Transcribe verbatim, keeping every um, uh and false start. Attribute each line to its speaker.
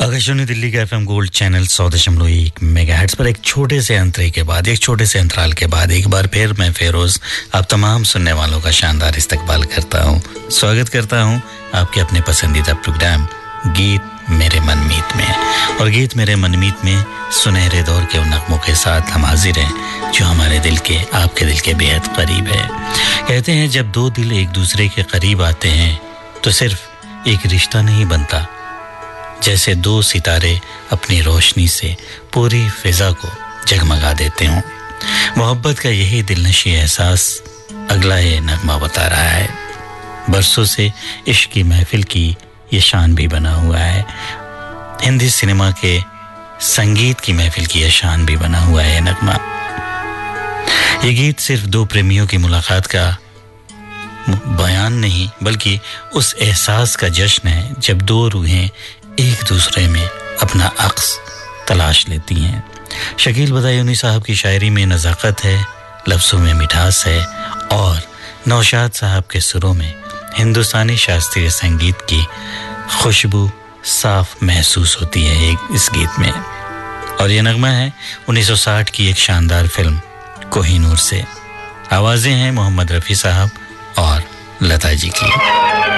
Speaker 1: आकाशवाणी दिल्ली का FM gold channel सौ दशमलव एक मेगाहर्ट्ज पर एक छोटे से अंतरे के बाद एक छोटे से अंतराल के बाद एक बार फिर मैं फेरोज आप तमाम सुनने वालों का शानदार इस्तकबाल करता हूं, स्वागत करता हूं आपके अपने पसंदीदा प्रोग्राम गीत मेरे मनमीत में। और गीत मेरे मनमीत में सुनहरे दौर के उन नगमों के साथ हम हाजिर हैं जो हमारे दिल के, आपके दिल के बेहद करीब है। कहते हैं जब दो दिल एक दूसरे के करीब आते हैं तो सिर्फ एक रिश्ता नहीं बनता, जैसे दो सितारे अपनी रोशनी से पूरी फिजा को जगमगा देते हों। मोहब्बत का यही दिलनशी एहसास अगला ये नगमा बता रहा है। बरसों से इश्क की महफिल की ये शान भी बना हुआ है, हिंदी सिनेमा के संगीत की महफिल की ये शान भी बना हुआ है नगमा। ये गीत सिर्फ दो प्रेमियों की मुलाकात का बयान नहीं बल्कि उस एहसास का जश्न है जब दो रूहें एक दूसरे में अपना अक्स तलाश लेती हैं। शकील बदायूनी साहब की शायरी में नज़ाकत है, लफ्ज़ों में मिठास है और नौशाद साहब के सुरों में हिंदुस्तानी शास्त्रीय संगीत की खुशबू साफ महसूस होती है एक इस गीत में। और ये नगमा है उन्नीस सौ साठ की एक शानदार फिल्म कोहिनूर से। आवाज़ें हैं मोहम्मद रफ़ी साहब और लता जी की।